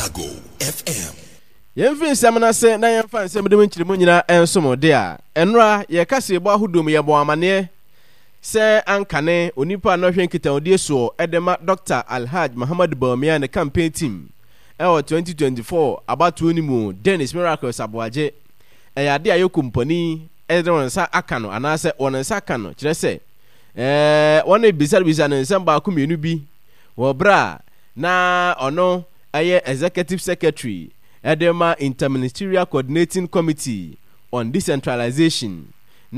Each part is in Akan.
Chicago FM. Yemfin samana se na yemfa nsem de munchirimu nyina ensomode a enra ye kase bo ahodom ye bo amane se ankane onipa na hwen kitawde so edema Dr. Alhaj Muhammad Bawumia ne campaign team ewo 2024 abatu onimu Dennis Miracles Aboaje eyade ayo company edronsa akano anase wonansa akano kire se wona bisa ne nsem ba akumienu bi wo bra na ono aye executive secretary Edema Interministerial Coordinating Committee on Decentralization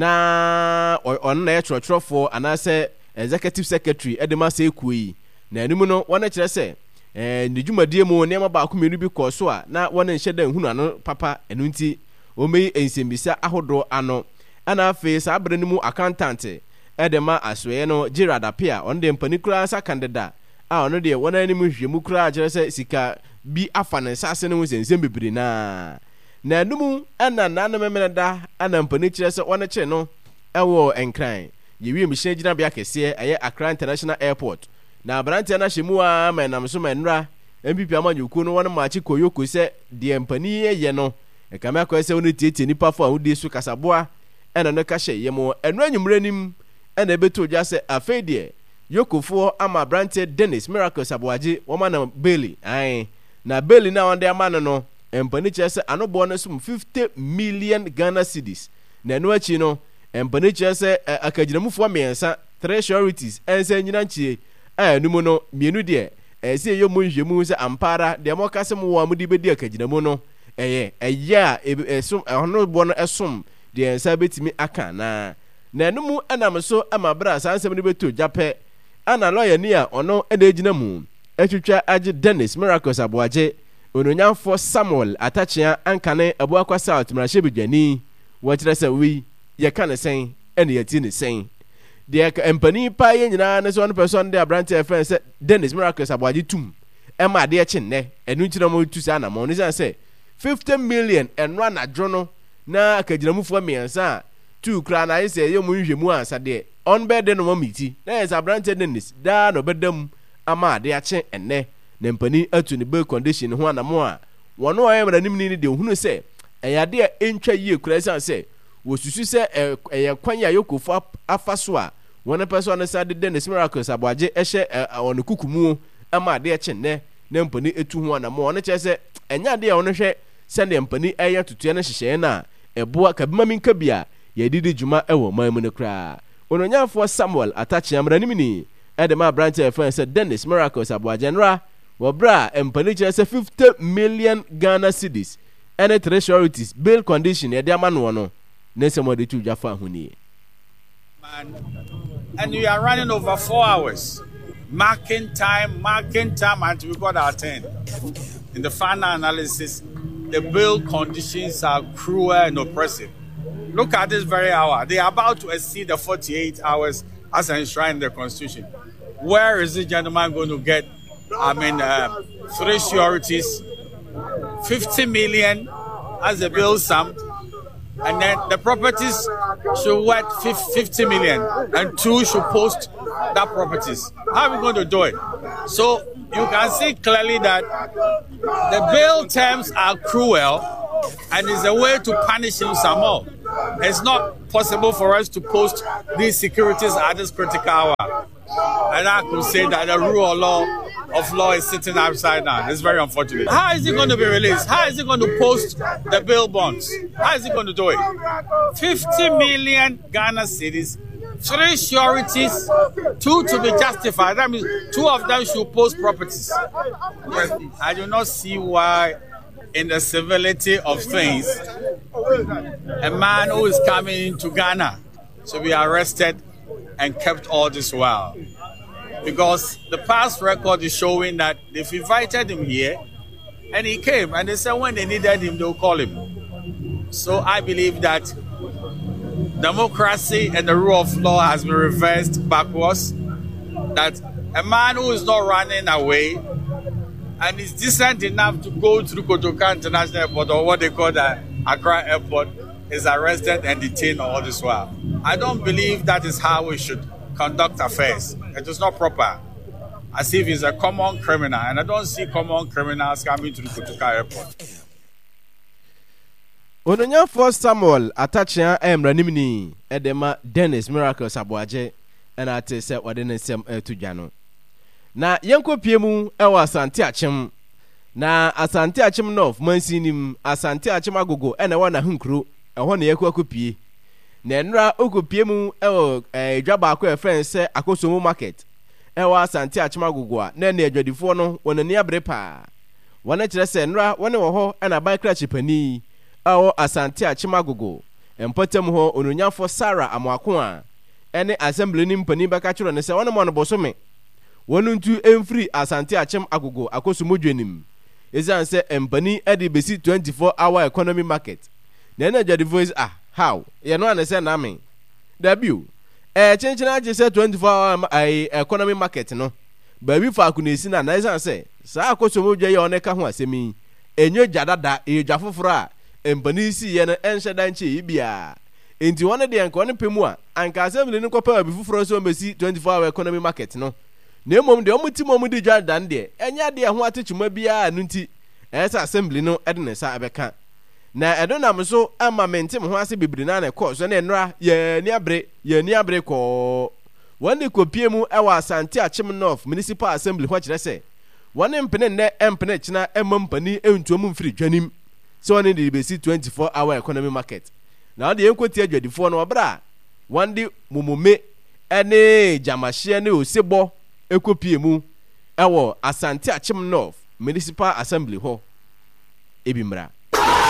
na on na yɛtwerɛtwerɛ for anase executive secretary Edema Sekui na enimu no wɔn kyerɛ sɛ ne dwumadie mu nneɛma baako mmienu bi kɔ so a na wɔn nhyɛ da nhunu ano papa enu nti omeyi ensembisa ahodo ano ana afi saa abere no mu accountant Edema Asoye no Gerard Apia on de mpani kura sa candidate a ono de wɔn anim hwemu kura kyerɛ sɛ sika bi afa ne sase no nsensem bibiri na enum ana nanomemene da ana mpani kyerɛ sɛ wɔn kyerɛ no ɛwɔ enkran yewie mhyɛ gyina bia kɛseɛ ɛyɛ Accra International Airport na abrante na hyemu a menam so menra MPP amanyuku no wɔn maachi koyoko sɛ de mpani yɛ no ekama akɔ sɛ wɔn tietie nipa fo a wodi so kasaboa ɛna no ka hyɛ yɛmo ɛno anyumre nim ɛna ebeto dwa sɛ afei de Yokofo ama Brante Dennis Miracles Aboaje woma na Bailey na Bailey na wande amano no empani kyerɛ sɛ anobo no sum 50 million Ghana cedis na eno achi no empani kyerɛ sɛ akagyinamufo amiensa treasuries ensa nyina nchie anu no mienu de ɛsɛ yɛ mu nhwemu sɛ ampara de mo kasem wo amudi bedi akagyinamu no ɛyɛ ɛsum anobo no ɛsom de ensa betimi aka na enum enam so ama bra sansem ne beto japɛ ana lawyer ni a ono edegina mu etwitwa age Dennis Miracles Aboaje ononyamfo Samuel Atachia ankane Abuakwa South Mrahye Bidwani wɔkyerɛ sɛ wi ye ka ne sen ene yati ne sen de empani pa ye nyina ne so one person de abrante efen sɛ Dennis Miracles Aboaje tum ema de eche nne enu nkyira mo tu sa na mo ne sɛ 50 million enwa na dwo no na akagyinamufo miensa tu kra na ye sɛ ye mo nhwemu ansa de on bed no mamiti na is abrante Dennis da no bedam ama de ache enne na mpani atu ne bail condition ho anamo a wono ayemra nim ni de hunu sɛ eyade a entwa yie kura san sɛ wosusu sɛ ɛyɛ kwan ya Yokofo afa so a wona person na sade Dennis Miracles Aboaje ɛhyɛ on kukumu ama de ache enne na mpani etu ho anamo ono kyerɛ sɛ enya de a ono hwɛ sɛ ne mpani ɛyɛ tutua na hyehyɛ na ɛboa kabima minka bia yɛdidi dwuma ɛwɔ mamu ne kra ononyafo Samuel Atachia mranimini edema branch efen se Dennis Miracles Aboaje nra wo bra empani kyerɛ sɛ 50 million Ghana cedis and treasuries bail condition ye de amano no nesemo de tu dwafa huni and we are running over 4 hours marking time until we got our turn. In the final analysis, the bail conditions are cruel and oppressive. Look at this very hour. They are about to exceed the 48 hours as enshrined in the Constitution. Where is this gentleman going to get, 3 sureties, 50 million as a bill sum, and then the properties should worth 50 million, and 2 should post that properties. How are we going to do it? So you can see clearly that the bail terms are cruel and is a way to punish him some more. It's not possible for us to post these securities at this critical hour. And I could say that the rule of law is sitting upside down. It's very unfortunate. How is he going to be released? How is he going to post the bail bonds? How is he going to do it? 50 million Ghana cedis, 3 sureties, 2 to be justified. That means 2 of them should post properties. I do not see why, in the civility of things, a man who is coming into Ghana to be arrested and kept all this while. Because the past record is showing that they've invited him here and he came, and they said when they needed him, they'll call him. So I believe that democracy and the rule of law has been reversed backwards, that a man who is not running away and is decent enough to go through Kotoka International Airport, or what they call the Accra Airport, is arrested and detained all this while. I don't believe that is how we should conduct affairs. It is not proper. as if he's a common criminal, and I don't see common criminals coming to the Kotoka airport. Ononyafo Samuel Atachia Emranimni Edema Dennis Miracle Sabuaje and ate se wade ne nsem etudwa no. Na yenko piemu ewa Asante Achem. Na Asante Achem North mansinim Asante Achem Agogo ena wa na hunkro ehwo na yekwa kopie. Na enra okopiemu ewo edwa ba akwa friend se Akosomo market. Ewa Asante Achem Agogo a na adwadifo no wonani abre pa. Wona kire se enra wone wo ho ena ban kra chipani. Awo Asante Achem Agogo empotem ho ononyafo Sarah Amwako a ene assembly ni mpani baka chiro ne se wona mo no bosome wonu ntu emfiri Asante Achem Agogo Akosomo dwenim ezan se empani edi besi 24-hour economy market na na jadi voice how ye no an se na me dabiu chenchena age se 24-hour economy market no ba bi fa akunesi na ezan se sa Akosomo dwe ye one ka ho asemi enyo jadada ejwa foforo a empani si ye no enhye danche ibia enti wone de enko ne pemu a anka assembly ne kopa bi foforo so mesi 24-hour economy market no na emom de omutimom di jwadan de enya de ho atechuma bia nunti esa assembly no ede ne sa abeka na edonam so ama mentem ho ase bibiri na na ko so na enra ye ni abre ko wone kopie mu ewa Asante Achem North Municipal Assembly ho kire se wone mpene ne empene kina emampani entuom mfiri dwanim so wone de besi 24-hour economy market na de enkoti adwadifo no obra wande mumome ene jamahye ne osebo ekopie mu ewo Asante Achem North Municipal Assembly ho ebimra